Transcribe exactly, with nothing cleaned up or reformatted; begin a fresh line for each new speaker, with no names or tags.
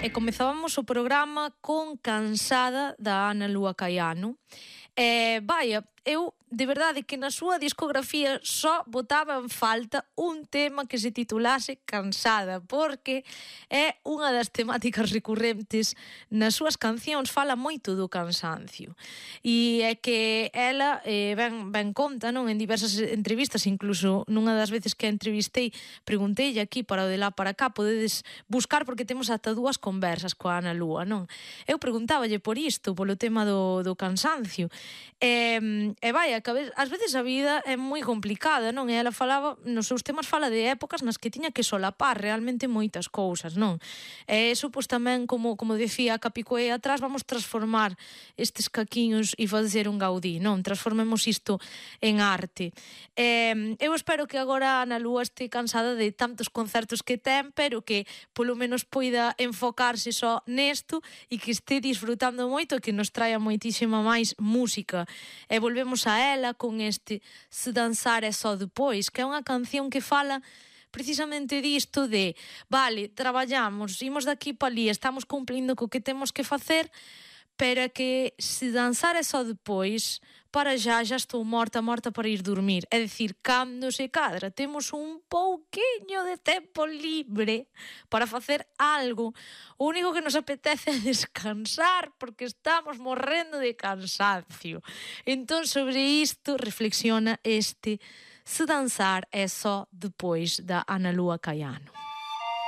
e comezábamos o programa con Cansada da Ana Lúa Caiano. E, vaya, eu de verdade que na súa discografía só botaba en falta un tema que se titulase Cansada, porque é unha das temáticas recurrentes nas súas cancións, fala moito do cansancio. E é que ela eh, ben, ben conta, non, en diversas entrevistas, incluso nunha das veces que a entrevistei, pregunteille aquí para o de lá para cá, podedes buscar porque temos ata dúas conversas coa Ana Lúa, non? Eu preguntáballe por isto, polo tema do, do cansancio. E, e vai, que ás veces a vida é moi complicada, non? E ela falaba, nos seus temas fala de épocas nas que tiña que solapar realmente moitas cousas, non? E iso, pois tamén, como, como decía a Capicoe atrás, vamos transformar estes caquiños e fazer un Gaudí, non? Transformemos isto en arte. E, eu espero que agora a Ana Lúa este cansada de tantos concertos que ten, pero que polo menos poida enfocarse só nesto e que este disfrutando moito e que nos traia moitísima máis música. E volvemos a ela con este Se danzar é só depois, que é unha canción que fala precisamente disto de, vale, traballamos, imos daqui para ali, estamos cumplindo co que temos que facer, pero é que se danzar é só depois, para já, já estou morta, morta para ir dormir. É dicir, cando se cadra, temos un pouquiño de tempo libre para facer algo. O único que nos apetece é descansar, porque estamos morrendo de cansancio. Entón, sobre isto, reflexiona este Se danzar é só depois, da Ana Lúa Caiano.